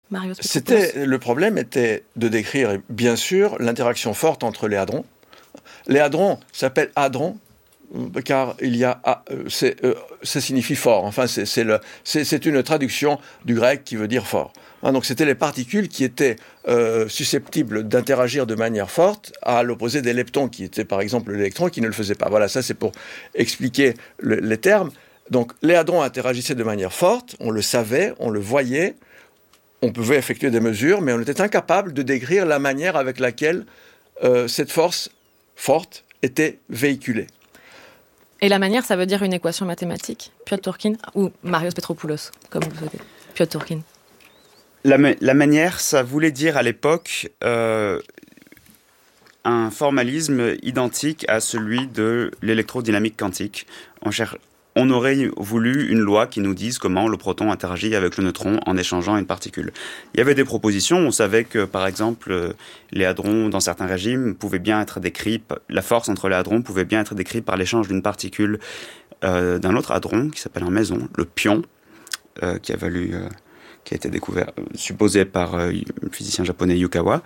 Marios Petropoulos? Le problème était de décrire, bien sûr, l'interaction forte entre les hadrons. Les hadrons s'appellent hadrons car ça signifie fort. Enfin, c'est une traduction du grec qui veut dire fort. Donc c'était les particules qui étaient susceptibles d'interagir de manière forte, à l'opposé des leptons, qui étaient par exemple l'électron, qui ne le faisait pas. Voilà, ça c'est pour expliquer les termes. Donc les hadrons interagissaient de manière forte, on le savait, on le voyait, on pouvait effectuer des mesures, mais on était incapable de décrire la manière avec laquelle cette force forte était véhiculée. Et la manière, ça veut dire une équation mathématique, Piotr Turkin, ou Marios Petropoulos, comme vous le souhaitez. Piotr Turkin. La manière, ça voulait dire à l'époque un formalisme identique à celui de l'électrodynamique quantique. On aurait voulu une loi qui nous dise comment le proton interagit avec le neutron en échangeant une particule. Il y avait des propositions. On savait que, par exemple, les hadrons, dans certains régimes, pouvaient bien être décrits. La force entre les hadrons pouvait bien être décrite par l'échange d'une particule d'un autre hadron qui s'appelle un méson, le pion, qui a été découvert, supposé par le physicien japonais Yukawa.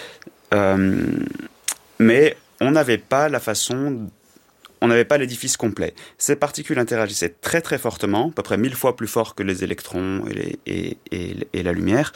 Mais on n'avait pas l'édifice complet. Ces particules interagissaient très très fortement, à peu près 1000 fois plus fort que les électrons et la lumière.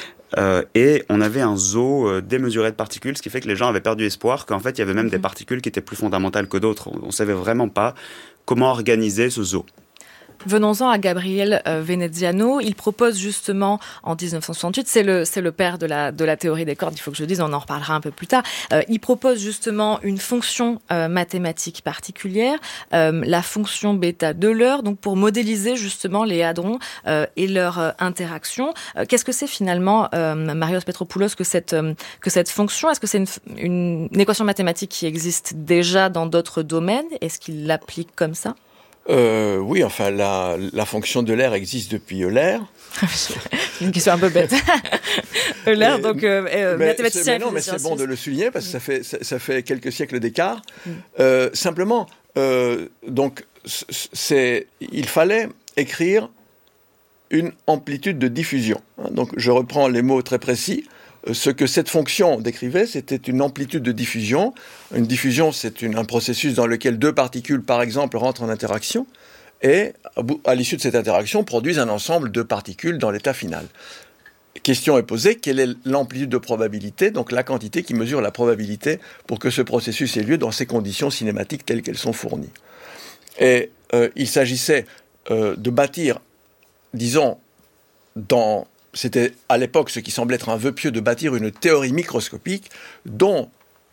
Et on avait un zoo démesuré de particules, ce qui fait que les gens avaient perdu espoir qu'en fait il y avait même des particules qui étaient plus fondamentales que d'autres. On ne savait vraiment pas comment organiser ce zoo. Venons-en à Gabriele Veneziano. Il propose justement en 1968, c'est le père de la théorie des cordes, il faut que je le dise, on en reparlera un peu plus tard. Il propose justement une fonction mathématique particulière, la fonction bêta d'Euler, donc pour modéliser justement les hadrons et leur interaction. Qu'est-ce que c'est finalement, Marios Petropoulos, que cette fonction? Est-ce que c'est une équation mathématique qui existe déjà dans d'autres domaines? Est-ce qu'il l'applique comme ça? Oui, enfin, la fonction d'Euler existe depuis Euler. Une question un peu bête. Euler, donc mathématicien. Mais c'est bon de le souligner parce que ça fait quelques siècles d'écart. Simplement, donc, il fallait écrire une amplitude de diffusion. Donc, je reprends les mots très précis. Ce que cette fonction décrivait, c'était une amplitude de diffusion. Une diffusion, c'est un processus dans lequel deux particules, par exemple, rentrent en interaction et, à l'issue de cette interaction, produisent un ensemble de particules dans l'état final. Question est posée, quelle est l'amplitude de probabilité, donc la quantité qui mesure la probabilité pour que ce processus ait lieu dans ces conditions cinématiques telles qu'elles sont fournies. Et il s'agissait de bâtir, disons, c'était à l'époque ce qui semblait être un vœu pieux de bâtir une théorie microscopique dont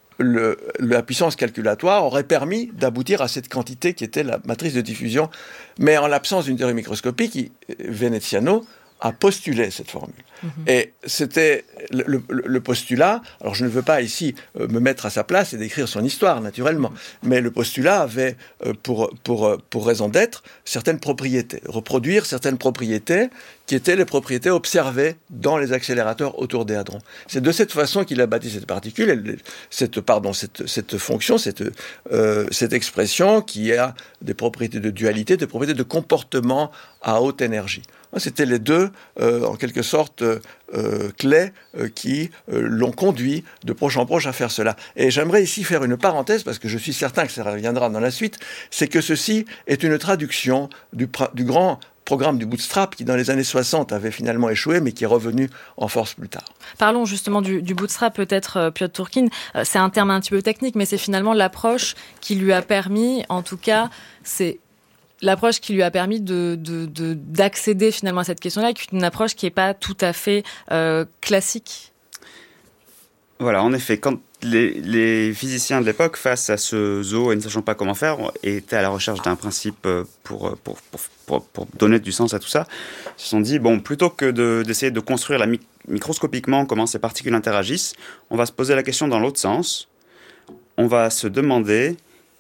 la puissance calculatoire aurait permis d'aboutir à cette quantité qui était la matrice de diffusion. Mais en l'absence d'une théorie microscopique, Veneziano a postulé cette formule. Et c'était le postulat, alors je ne veux pas ici me mettre à sa place et décrire son histoire, naturellement, mais le postulat avait pour raison d'être certaines propriétés, reproduire certaines propriétés qui étaient les propriétés observées dans les accélérateurs autour des hadrons. C'est de cette façon qu'il a bâti cette particule, cette fonction, cette expression qui a des propriétés de dualité, des propriétés de comportement à haute énergie. C'était les deux, en quelque sorte, clés qui l'ont conduit de proche en proche à faire cela. Et j'aimerais ici faire une parenthèse, parce que je suis certain que ça reviendra dans la suite, c'est que ceci est une traduction du grand programme du bootstrap qui, dans les années 60, avait finalement échoué, mais qui est revenu en force plus tard. Parlons justement du bootstrap, peut-être, Piotr Turkin. C'est un terme un petit peu technique, mais c'est finalement l'approche qui lui a permis, en tout cas, l'approche qui lui a permis d'accéder finalement à cette question-là, qui est une approche qui n'est pas tout à fait classique. Voilà, en effet, quand les physiciens de l'époque, face à ce zoo et ne sachant pas comment faire, étaient à la recherche d'un principe pour donner du sens à tout ça, se sont dit, bon, plutôt que d'essayer de construire microscopiquement comment ces particules interagissent, on va se poser la question dans l'autre sens. On va se demander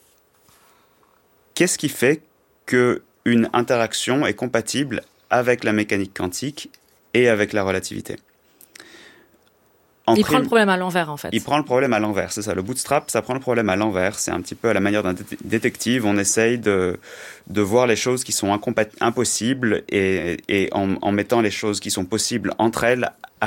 qu'est-ce qui fait qu'une interaction est compatible avec la mécanique quantique et avec la relativité. Il prend le problème à l'envers, en fait. Il prend le problème à l'envers, c'est ça. Le bootstrap, ça prend le problème à l'envers. C'est un petit peu à la manière d'un détective. On essaye de voir les choses qui sont impossibles et en mettant les choses qui sont possibles entre elles,